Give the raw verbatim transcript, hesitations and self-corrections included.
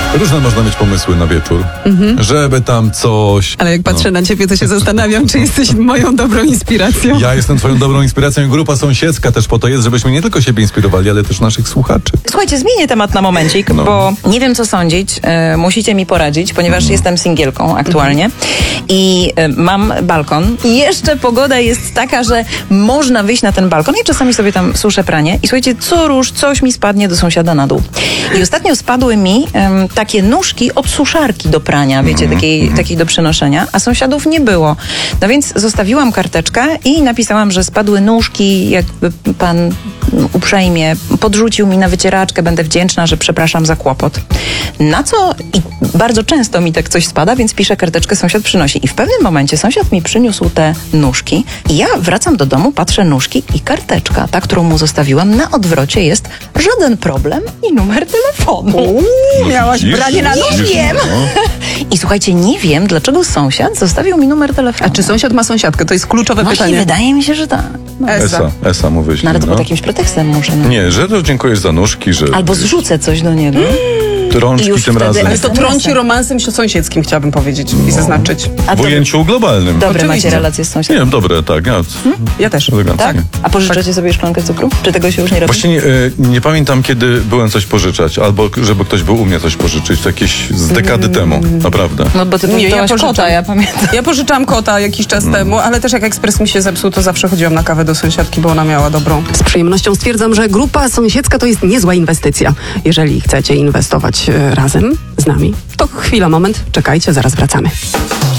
Różne można mieć pomysły na wieczór, mhm. żeby tam coś... Ale jak patrzę no. na ciebie, to się zastanawiam, czy jesteś moją dobrą inspiracją. Ja jestem twoją dobrą inspiracją i grupa sąsiedzka też po to jest, żebyśmy nie tylko siebie inspirowali, ale też naszych słuchaczy. Słuchajcie, zmienię temat na momencik, no. bo nie wiem co sądzić, e, musicie mi poradzić, ponieważ mm. jestem singielką aktualnie mm. i e, mam balkon i jeszcze pogoda jest taka, że można wyjść na ten balkon i czasami sobie tam suszę pranie i słuchajcie, co róż coś mi spadnie do sąsiada na dół. I ostatnio spadły mi e, takie nóżki od suszarki do prania, wiecie, mm. takiej, takiej do przenoszenia, a sąsiadów nie było. No więc zostawiłam karteczkę i napisałam, że spadły nóżki, jakby pan uprzejmie podrzucił mi na wycieraczkę, będę wdzięczna, że przepraszam za kłopot. Na co i bardzo często mi tak coś spada, więc piszę karteczkę, sąsiad przynosi. I w pewnym momencie sąsiad mi przyniósł te nóżki i ja wracam do domu, patrzę nóżki i karteczka, ta, którą mu zostawiłam, na odwrocie jest żaden problem i numer telefonu. Uuu, miałaś widzisz, branie na nóż? Nie wiem. I słuchajcie, nie wiem, dlaczego sąsiad zostawił mi numer telefonu. A czy sąsiad ma sąsiadkę? To jest kluczowe Właśnie, pytanie. wydaje mi się, że tak. No. Esa, Esa mu wyślij. No, ale to no. pod jakimś pretekstem muszę. No. Nie, że to dziękujesz za nóżki, że... Albo zrzucę coś do niego. Rączki już tym wtedy- razem. Ale to trąci romansem sąsiedzkim, chciałabym powiedzieć i zaznaczyć. A W to ujęciu globalnym. dobre Oczywiście. macie relacje z Nie sąsiadem? wiem, dobre, tak. Ja, Ja też. eleganckie. Tak? A pożyczacie sobie szklankę cukru? Czy tego się już nie robi? Właśnie nie, y, nie pamiętam, kiedy byłem coś pożyczać, albo żeby ktoś był u mnie coś pożyczyć. To jakieś z dekady temu, naprawdę. No bo ty Nie, ja pożyczyłaś pożyczam. kota, ja pamiętam. Ja pożyczałam kota jakiś czas temu, ale też jak ekspres mi się zepsuł, to zawsze chodziłam na kawę do sąsiadki, bo ona miała dobrą. Z przyjemnością stwierdzam, że grupa sąsiedzka to jest niezła inwestycja. Jeżeli chcecie inwestować e, razem z nami, to chwila, moment, czekajcie, zaraz wracamy.